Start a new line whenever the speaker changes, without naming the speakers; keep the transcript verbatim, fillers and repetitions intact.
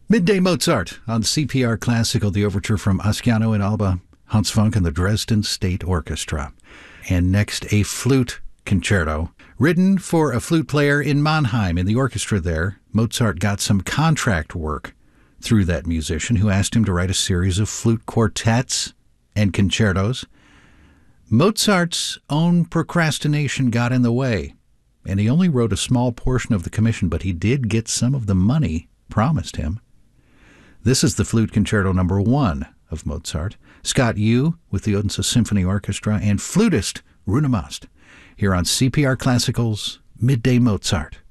Midday Mozart on C P R Classical, the overture from Ascanio and Alba, Hans Funk and the Dresden State Orchestra. And next, a flute concerto, written for a flute player in Mannheim, in the orchestra there. Mozart got some contract work through that musician who asked him to write a series of flute quartets and concertos. Mozart's own procrastination got in the way, and he only wrote a small portion of the commission, but he did get some of the money promised him. This is the Flute Concerto number one of Mozart. Scott Yu with the Odense Symphony Orchestra and flutist Rune Mast here on C P R Classical's Midday Mozart.